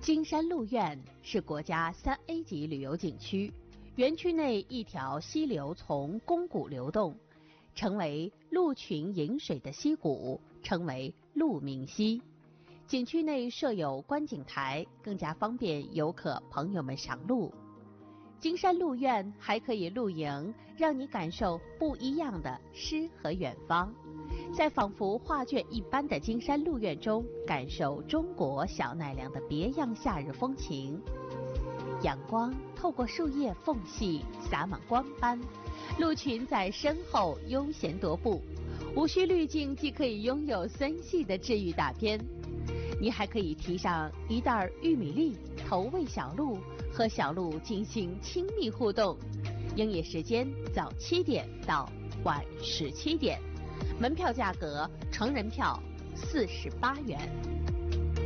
金山鹿苑是国家3A 级旅游景区，园区内一条溪流从宫谷流动，成为鹿群饮水的溪谷，称为鹿鸣溪。景区内设有观景台，更加方便游客朋友们赏鹿。金山鹿苑还可以露营，让你感受不一样的诗和远方。在仿佛画卷一般的金山鹿苑中，感受中国小奈良的别样夏日风情。阳光透过树叶缝隙洒满光斑，鹿群在身后悠闲踱步，无需滤镜既可以拥有森系的治愈大片。你还可以提上一袋玉米粒，投喂小鹿，和小鹿进行亲密互动。营业时间早7点到晚17点，门票价格成人票48元。